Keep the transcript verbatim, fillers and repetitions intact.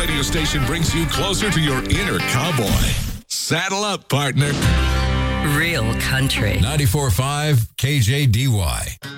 radio station brings you closer to your inner cowboy. Saddle up, partner. Real country. ninety-four point five K J D Y.